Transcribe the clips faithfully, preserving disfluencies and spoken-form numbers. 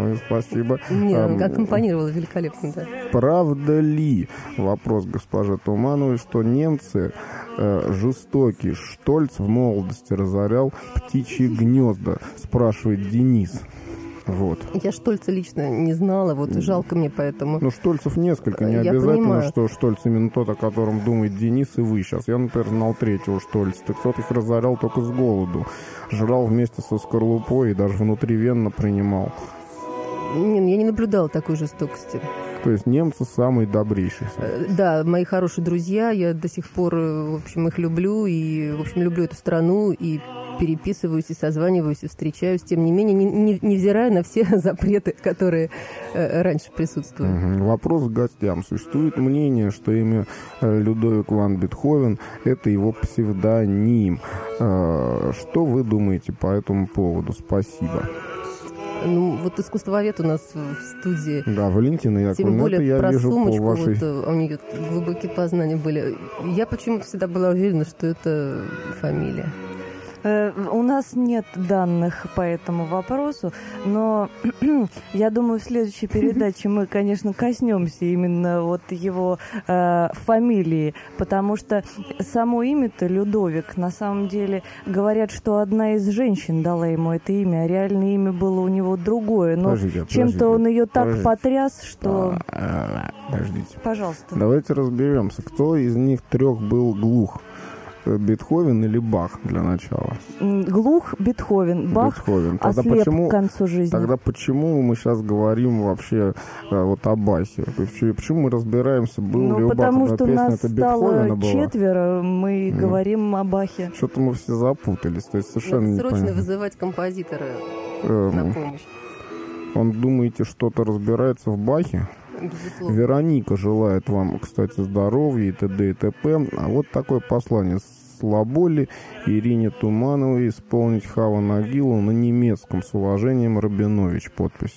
Тумановой, спасибо. Мне а, аккомпанировало великолепно, да. Правда ли, вопрос госпоже Тумановой, что немцы э, жестокие, Штольц в молодости разорял птичьи гнезда, спрашивает Денис. Вот. Я Штольца лично не знала, вот жалко мне поэтому. Ну, Штольцев несколько, не я обязательно, понимаю. Что Штольц именно тот, о котором думает Денис и вы сейчас. Я, например, знал третьего Штольца, так тот их разорял только с голоду. Жрал вместе со скорлупой и даже внутривенно принимал. Не, я не наблюдала такой жестокости. То есть немцы самые добрейшие. Да, мои хорошие друзья, я до сих пор, в общем, их люблю, и, в общем, люблю эту страну, и переписываюсь, и созваниваюсь, и встречаюсь, тем не менее, не, не, невзирая на все запреты, которые э, раньше присутствовали. Угу. Вопрос к гостям. Существует мнение, что имя Людовик ван Бетховен – это его псевдоним. Э, что вы думаете по этому поводу? Спасибо. Ну, вот искусствовед у нас в студии. Да, Валентина Яковлевна, тем более это я про вижу сумочку, по вашей... вот, у нее глубокие познания были. Я почему-то всегда была уверена, что это фамилия. У нас нет данных по этому вопросу, но я думаю, в следующей передаче мы, конечно, коснемся именно вот его э, фамилии, потому что само имя-то Людовик, на самом деле, говорят, что одна из женщин дала ему это имя, а реальное имя было у него другое, но подождите, чем-то подождите, он ее так подождите. потряс, что... А, подождите. Пожалуйста. Давайте разберемся, кто из них трех был глух. Бетховен или Бах для начала? Глух Бетховен, Бах Бетховен. Тогда ослеп почему, к концу жизни. Тогда почему мы сейчас говорим вообще а, вот о Бахе? Почему мы разбираемся, был ну, ли у Баха потому что песня, нас это Бетховена была? четверо, мы ну. говорим о Бахе. Что-то мы все запутались, то есть совершенно Надо непонятно. срочно вызывать композитора эм, на помощь. Он, думаете, что-то разбирается в Бахе? Безусловно. Вероника желает вам, кстати, здоровья и т.д. и т.п. А вот такое послание. Слабо ли Ирине Тумановой исполнить Хава Нагилу на немецком? С уважением, Рабинович. Подпись.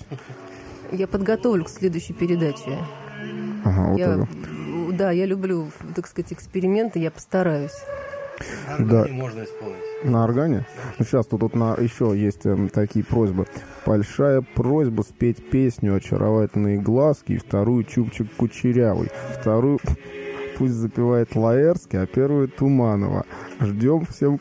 Я подготовлю к следующей передаче. Ага, вот я, это. Да, я люблю, так сказать, эксперименты, я постараюсь. На да. органе можно исполнить. На органе? Ну, сейчас тут, тут на, еще есть э, такие просьбы. Большая просьба спеть песню «Очаровательные глазки» и вторую «Чубчик кучерявый». Вторую пусть запевает Лаэрский, а первую Туманова. Ждем всем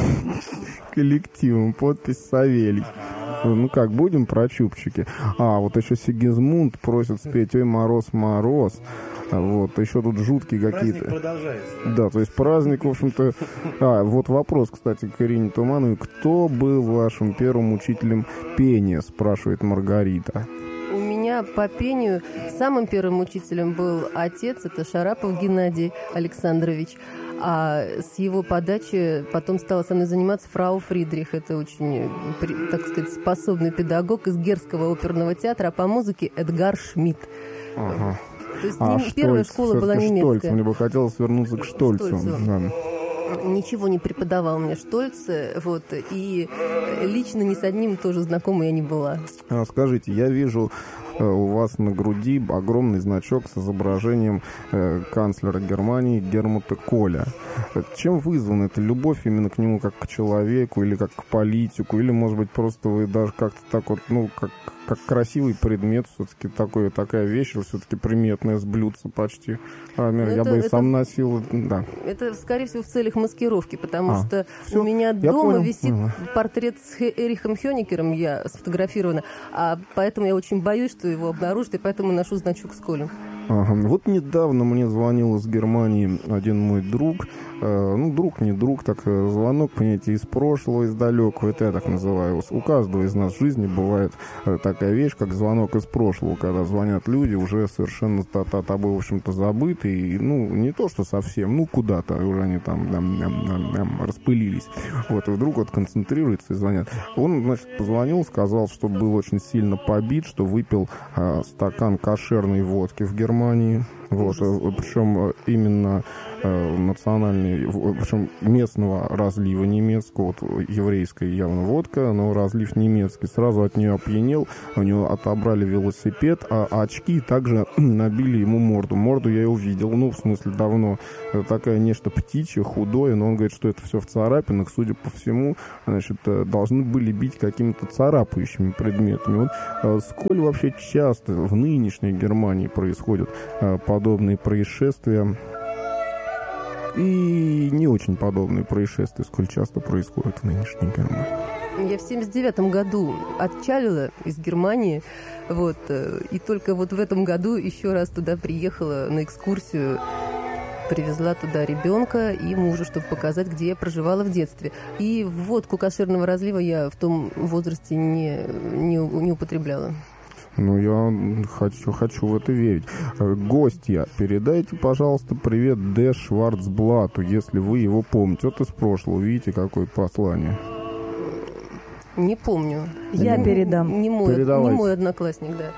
коллективом. Подпись Савелий. Ну как, будем про чубчики? А, вот еще Сигизмунд просит спеть «Ой, мороз, мороз». Вот, еще тут жуткие какие-то... Праздник продолжается. Да, то есть праздник, в общем-то... А, вот вопрос, кстати, к Ирине Тумановой. Кто был вашим первым учителем пения, спрашивает Маргарита. У меня по пению самым первым учителем был отец, это Шарапов Геннадий Александрович. А с его подачи потом стала со мной заниматься фрау Фридрих. Это очень, так сказать, способный педагог из Герского оперного театра, а по музыке Эдгар Шмидт. Ага. То есть а, первая Штольц, школа была немецкая. Штольц. Мне бы хотелось вернуться к Штольцу. Штольцу. Да. Ничего не преподавал мне Штольц, вот, и лично ни с одним тоже знакомой я не была. А, скажите, я вижу э, у вас на груди огромный значок с изображением э, канцлера Германии Гермута Коля. Чем вызвана эта любовь именно к нему как к человеку или как к политику, или, может быть, просто вы даже как-то так вот, ну, как, как красивый предмет, все-таки такой, такая вещь, все-таки приметная с блюдца почти. А, я это, бы и это, сам носил, да. Это, скорее всего, в целях маскировки, потому а, что все, у меня дома понял. висит ага. портрет с Эрихом Хёнекером, я сфотографирована, а поэтому я очень боюсь, что его обнаружат, и поэтому ношу значок с Колем. Ага. Вот недавно мне звонил из Германии один мой друг, э, ну, друг, не друг, так звонок, понимаете, из прошлого, из далекого, это я так называю. У каждого из нас в жизни бывает э, такая вещь, как звонок из прошлого, когда звонят люди, уже совершенно тобой, в общем-то, забыты, и, ну, не то, что совсем, ну, куда-то, уже они там, там, там, там распылились. Вот, и вдруг вот концентрируется и звонят. Он, значит, позвонил, сказал, что был очень сильно побит, что выпил э, стакан кошерной водки в Германии. Вот, причем именно э, национальной, в общем, местного разлива немецкого, вот еврейская явно водка, но разлив немецкий. Сразу от нее опьянел, у него отобрали велосипед, а очки также набили ему морду. Морду я и увидел, ну, в смысле, давно. Это такая нечто птичье, худое, но он говорит, что это все в царапинах, судя по всему, значит, должны были бить какими-то царапающими предметами. Вот э, сколь вообще часто в нынешней Германии происходят э, подобные происшествия и не очень подобные происшествия, сколь часто происходят в нынешней Германии. Я в семьдесят девятом году отчалила из Германии, вот, и только вот в этом году еще раз туда приехала на экскурсию, привезла туда ребенка и мужа, чтобы показать, где я проживала в детстве. И водку кошерного разлива я в том возрасте не, не, не употребляла. Ну, я хочу, хочу в это верить. Гостья, передайте, пожалуйста, привет Дэ Шварцблату, если вы его помните. Вот из прошлого, видите, какое послание. Не помню. Я не, передам. Не мой, не мой одноклассник, да.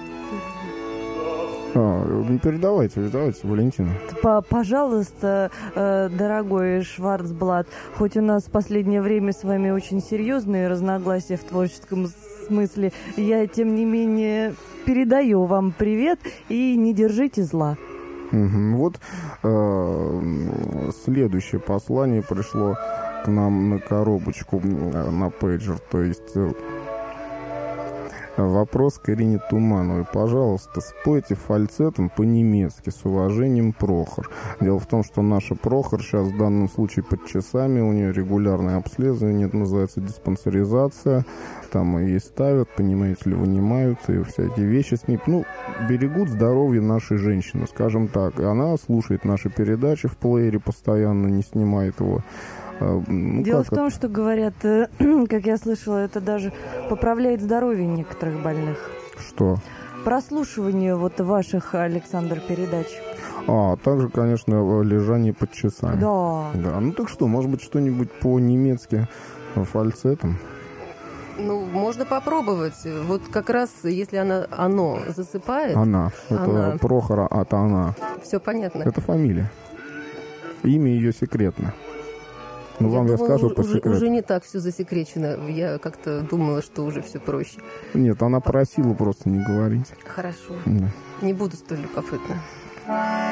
А, передавайте, передавайте, Валентина. Пожалуйста, дорогой Шварцблат, хоть у нас в последнее время с вами очень серьезные разногласия в творческом смысле, я, тем не менее, передаю вам привет и не держите зла. Угу. Вот э, следующее послание пришло к нам на коробочку, на пейджер, то есть э, вопрос к Ирине Тумановой. Пожалуйста, спойте фальцетом по-немецки, с уважением, Прохор. Дело в том, что наша Прохор сейчас в данном случае под часами, у нее регулярное обследование, это называется диспансеризация, там ей ставят, понимаете ли, вынимают и всякие вещи с ней, ну, берегут здоровье нашей женщины, скажем так. И она слушает наши передачи в плеере постоянно, не снимает его. Ну, Дело в том, это? что говорят, как я слышала, это даже поправляет здоровье некоторых больных. Что? Прослушивание вот ваших, Александр, передач. А, также, конечно, лежание под часами. Да. Да. Ну так что, может быть, что-нибудь по-немецки фальцетом? Ну, можно попробовать. Вот как раз, если она, оно засыпает... Она. Это она. Прохора, это она. Все понятно. Это фамилия. Имя ее секретно. Ну, я вам думала, я скажу уже, по секрету. Уже не так все засекречено. Я как-то думала, что уже все проще. Нет, она просила просто не говорить. Хорошо. Да. Не буду столь любопытна.